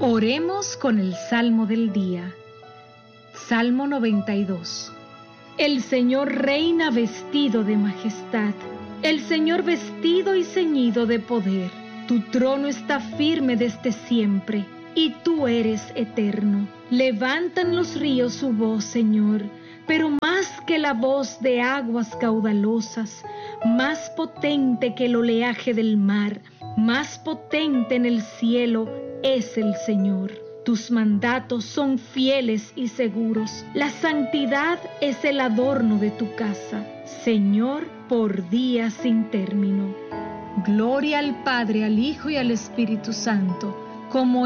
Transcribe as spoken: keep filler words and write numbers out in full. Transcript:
Oremos con el Salmo del día. Salmo noventa y dos. El Señor reina vestido de majestad, el Señor vestido y ceñido de poder. Tu trono está firme desde siempre, y tú eres eterno. Levantan los ríos su voz, Señor, pero más que la voz de aguas caudalosas, más potente que el oleaje del mar, más potente en el cielo es el Señor. Tus mandatos son fieles y seguros. La santidad es el adorno de tu casa, Señor, por días sin término. Gloria al Padre, al Hijo y al Espíritu Santo, como